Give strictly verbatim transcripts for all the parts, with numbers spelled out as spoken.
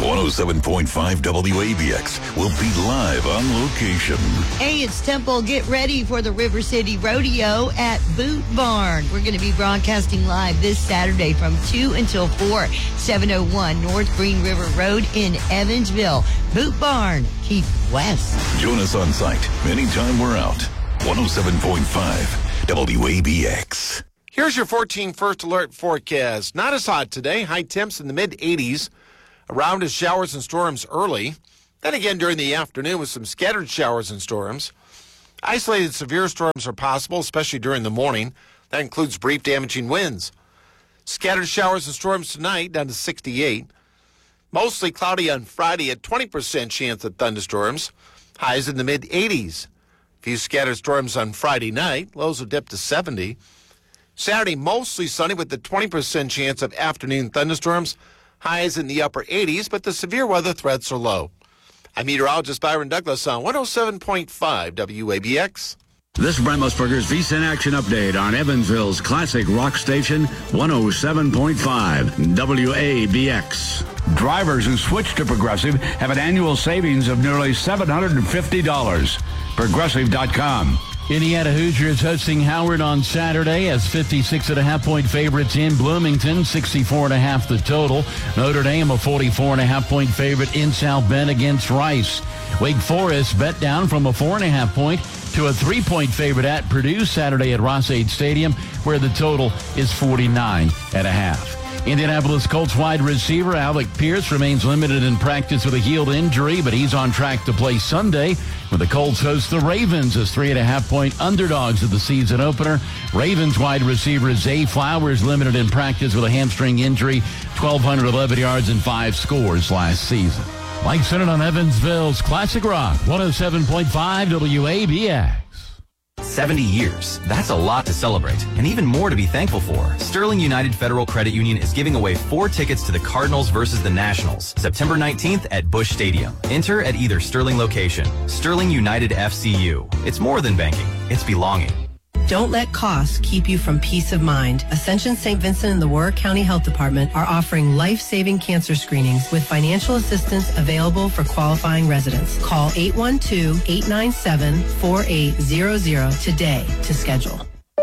one oh seven point five W A B X will be live on location. Hey, it's Temple. Get ready for the River City Rodeo at Boot Barn. We're going to be broadcasting live this Saturday from two until four, seven oh one North Green River Road in Evansville. Boot Barn, keep west. Join us on site anytime we're out. one oh seven point five W A B X. Here's your fourteen First Alert forecast. Not as hot today. High temps in the mid eighties. Around as showers and storms early. Then again during the afternoon with some scattered showers and storms. Isolated severe storms are possible, especially during the morning. That includes brief damaging winds. Scattered showers and storms tonight down to sixty-eight. Mostly cloudy on Friday at twenty percent chance of thunderstorms. Highs in the mid eighties. Few scattered storms on Friday night. Lows will dip to seventy. Saturday mostly sunny with the twenty percent chance of afternoon thunderstorms. Highs in the upper eighties, but the severe weather threats are low. I'm meteorologist Byron Douglas on one oh seven point five W A B X. This is Brent Musburger's V S I N Action Update on Evansville's classic rock station, one oh seven point five W A B X. Drivers who switch to Progressive have an annual savings of nearly seven hundred fifty dollars. Progressive dot com. Indiana Hoosiers hosting Howard on Saturday as fifty-six and a half point favorites in Bloomington, sixty-four and a half the total. Notre Dame a forty-four and a half point favorite in South Bend against Rice. Wake Forest bet down from a four and a half point to a three point favorite at Purdue Saturday at Ross-Ade Stadium, where the total is forty-nine and a half. Indianapolis Colts wide receiver Alec Pierce remains limited in practice with a healed injury, but he's on track to play Sunday when the Colts host the Ravens as three and a half point underdogs of the season opener. Ravens wide receiver Zay Flowers limited in practice with a hamstring injury, twelve eleven yards and five scores last season. Mike Senate on Evansville's Classic Rock, one oh seven point five W A B X. seventy years. That's a lot to celebrate, and even more to be thankful for. Sterling United Federal Credit Union is giving away four tickets to the Cardinals versus the Nationals, September nineteenth at Busch Stadium. Enter at either Sterling location. Sterling United F C U. It's more than banking. It's belonging. Don't let costs keep you from peace of mind. Ascension Saint Vincent and the Warwick County Health Department are offering life-saving cancer screenings with financial assistance available for qualifying residents. Call eight one two, eight nine seven, four eight zero zero today to schedule.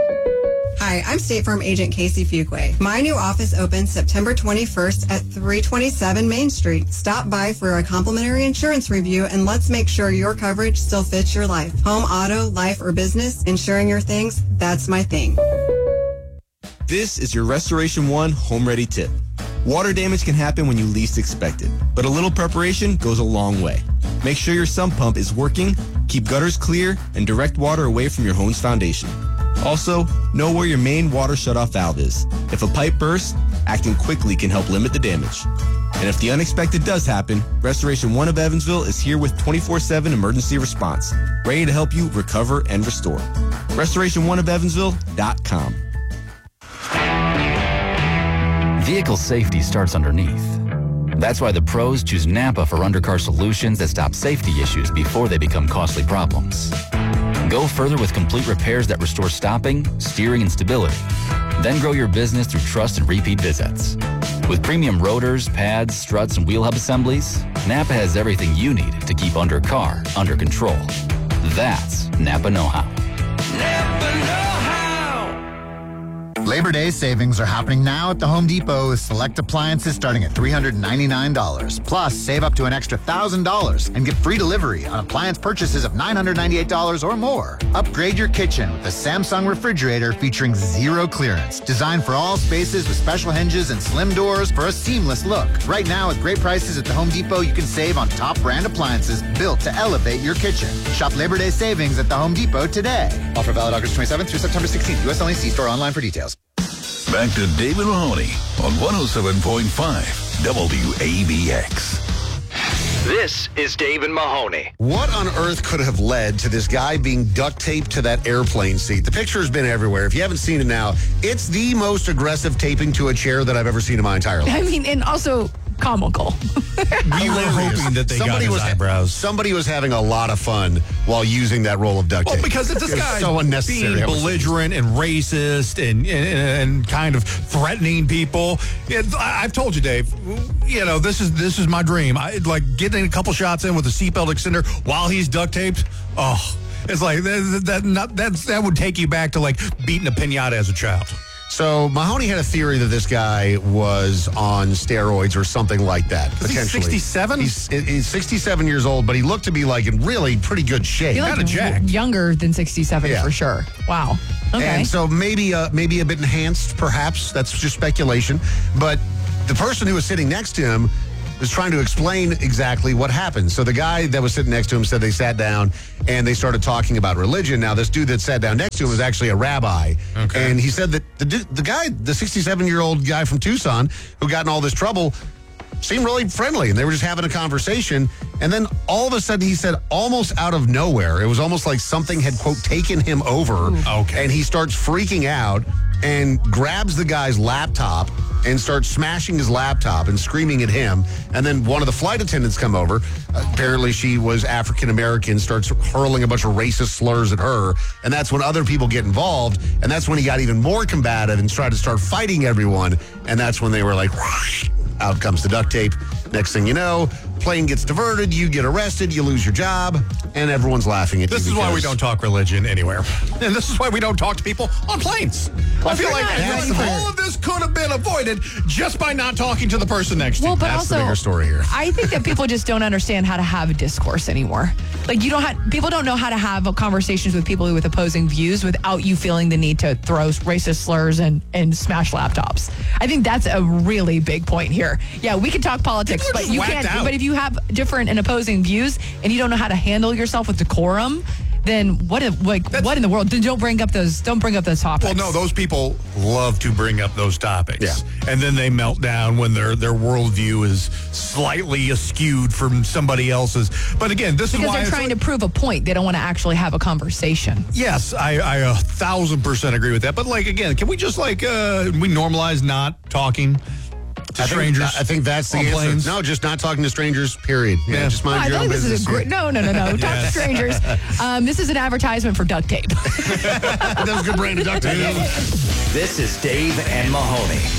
Hi, I'm State Farm Agent Casey Fuquay. My new office opens September twenty-first at three twenty-seven Main Street. Stop by for a complimentary insurance review and let's make sure your coverage still fits your life. Home, auto, life, or business, insuring your things, that's my thing. This is your Restoration One Home Ready tip. Water damage can happen when you least expect it, but a little preparation goes a long way. Make sure your sump pump is working, keep gutters clear, and direct water away from your home's foundation. Also, know where your main water shutoff valve is. If a pipe bursts, acting quickly can help limit the damage. And if the unexpected does happen, Restoration One of Evansville is here with twenty-four seven emergency response, ready to help you recover and restore. Restoration One of Evansville dot com. Vehicle safety starts underneath. That's why the pros choose Napa for undercar solutions that stop safety issues before they become costly problems. Go further with complete repairs that restore stopping, steering, and stability. Then grow your business through trust and repeat visits. With premium rotors, pads, struts, and wheel hub assemblies, Napa has everything you need to keep undercar under control. That's Napa know-how. Napa know-how. Labor Day savings are happening now at the Home Depot with select appliances starting at three hundred ninety-nine dollars. Plus, save up to an extra one thousand dollars and get free delivery on appliance purchases of nine hundred ninety-eight dollars or more. Upgrade your kitchen with the Samsung refrigerator featuring zero clearance. Designed for all spaces with special hinges and slim doors for a seamless look. Right now, with great prices at the Home Depot, you can save on top brand appliances built to elevate your kitchen. Shop Labor Day savings at the Home Depot today. Offer valid August twenty-seventh through September sixteenth. U S only. See store online for details. Back to David Mahoney on one oh seven point five W A B X. This is David Mahoney. What on earth could have led to this guy being duct taped to that airplane seat? The picture has been everywhere. If you haven't seen it now, it's the most aggressive taping to a chair that I've ever seen in my entire life. I mean, and also comical. We were hoping that they somebody got his was, eyebrows. Somebody was having a lot of fun while using that roll of duct tape. Well, because this It's guy so unnecessary. being belligerent and racist and, and and kind of threatening people. Yeah, I- I've told you, Dave. You know, this is this is my dream. I like getting a couple shots in with a seatbelt extender while he's duct taped. Oh, it's like that. That not, that's that would take you back to like beating a pinata as a child. So Mahoney had a theory that this guy was on steroids or something like that. Is he Potentially, sixty-seven? He's, he's sixty-seven years old, but he looked to be like in really pretty good shape. You're like w- younger than sixty-seven Yeah. for sure. Wow. Okay. And so maybe uh, maybe a bit enhanced, perhaps. That's just speculation. But the person who was sitting next to him was trying to explain exactly what happened. So the guy that was sitting next to him said they sat down and they started talking about religion. Now, this dude that sat down next to him was actually a rabbi. Okay. And he said that the du- the guy, the sixty-seven-year-old guy from Tucson who got in all this trouble, seemed really friendly, and they were just having a conversation. And then all of a sudden, he said, almost out of nowhere, it was almost like something had, quote, taken him over. Okay. And he starts freaking out and grabs the guy's laptop and starts smashing his laptop and screaming at him. And then one of the flight attendants come over. Apparently, she was African-American, starts hurling a bunch of racist slurs at her. And that's when other people get involved. And that's when he got even more combative and tried to start fighting everyone. And that's when they were like, out comes the duct tape. Next thing you know, plane gets diverted, you get arrested, you lose your job, and everyone's laughing at you. This is why we because- don't talk religion anywhere. And this is why we don't talk to people on planes. Well, I feel they're like, not I feel ready like for- all of this could have been avoided just by not talking to the person next to Well, you. but That's also, the bigger story here. I think that people just don't understand how to have a discourse anymore. Like you don't have people don't know how to have conversations with people with opposing views without you feeling the need to throw racist slurs and and smash laptops. I think that's a really big point here. Yeah, we can talk politics, People are but just you whacked can't. out. But if you have different and opposing views and you don't know how to handle yourself with decorum, then what? If, like what in the world? Then don't bring up those. Don't bring up those topics. Well, no, those people love to bring up those topics. Yeah. And then they melt down when their, their worldview is slightly askewed from somebody else's. But again, this because is why they're it's trying like- to prove a point. They don't want to actually have a conversation. Yes, I, I a thousand percent agree with that. But like again, can we just like uh, we normalize not talking to I think- strangers? I think that's the on answer. planes? No, just not talking to strangers, period. Yeah, Yeah. just mind I your feel own like this business. is a great. No, no, no, no. Talk to Yes. strangers. Um, this is an advertisement for duct tape. That was a good brand of duct tape. This is Dave and Mahoney.